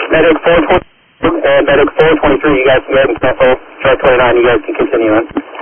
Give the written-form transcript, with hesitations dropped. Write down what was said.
Medic 420 and Medic 423, you guys can go ahead and cancel. Truck 29, you guys can continue on.